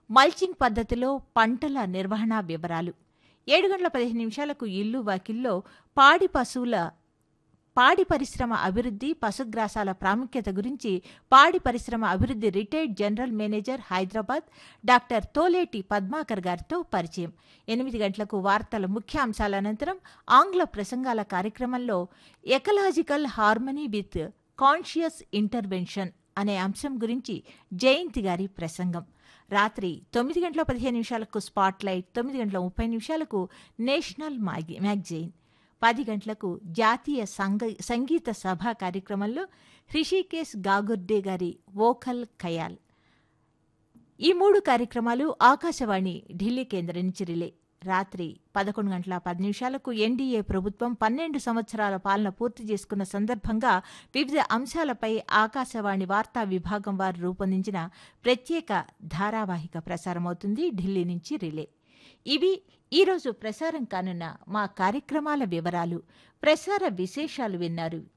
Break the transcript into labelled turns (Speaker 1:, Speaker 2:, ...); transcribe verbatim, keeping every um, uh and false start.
Speaker 1: Mulching పద్ధతిలో పంటల నిర్వహణ వివరాలు. ఏడు గంటల పదిహేను నిమిషాలకు ఇల్లు వాకిల్లో పాడి పశువుల పాడి పరిశ్రమ అభివృద్ధి, పశుగ్రాసాల ప్రాముఖ్యత గురించి పాడి పరిశ్రమ అభివృద్ధి retired general manager Hyderabad doctor Toleti Padmakar గారితో పరిచయం. ఎనిమిది గంటలకు వార్తల ముఖ్యాంశాల అనంతరం ఆంగ్ల ప్రసంగాల కార్యక్రమంలో ecological harmony with conscious intervention అనే అంశం గురించి జయంతి గారి ప్రసంగం. రాత్రి తొమ్మిది గంటల పదిహేను నిమిషాలకు స్పాట్లైట్, తొమ్మిది గంటల ముప్పై నిమిషాలకు నేషనల్ మ్యాగజైన్, పది గంటలకు జాతీయ సంగ సంగీత సభ కార్యక్రమంలో హృషికేశ్ గాగుర్డే గారి వోకల్ ఖయాల్. ఈ మూడు కార్యక్రమాలు ఆకాశవాణి ఢిల్లీ కేంద్రం నుంచి రిలే. రాత్రి పదకొండు గంటల పది నిమిషాలకు ఎన్డీఏ ప్రభుత్వం పన్నెండు సంవత్సరాల పాలన పూర్తి చేసుకున్న సందర్భంగా వివిధ అంశాలపై ఆకాశవాణి వార్తా విభాగం వారు రూపొందించిన ప్రత్యేక ధారావాహిక ప్రసారమవుతుంది ఢిల్లీ నుంచి రిలే. ఇవి ఈరోజు ప్రసారం కానున్న మా కార్యక్రమాల వివరాలు. ప్రసార విశేషాలు విన్నారు.